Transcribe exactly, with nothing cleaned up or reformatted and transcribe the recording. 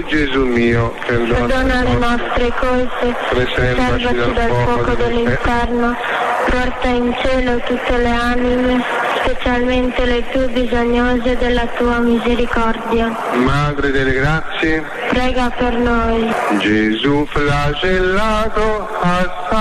Gesù mio, perdona, perdona le nostre colpe, preservaci dal, dal fuoco dell'inferno, porta in cielo tutte le anime, specialmente le più bisognose della tua misericordia. Madre delle grazie, prega per noi. Gesù flagellato,